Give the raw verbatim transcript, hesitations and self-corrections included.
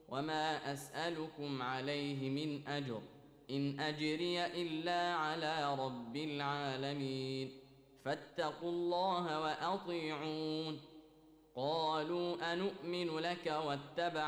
وما أسألكم عليه من أجر إن أجري إلا على رب العالمين فاتقوا الله وأطيعون قالوا أنؤمن لك واتبعنا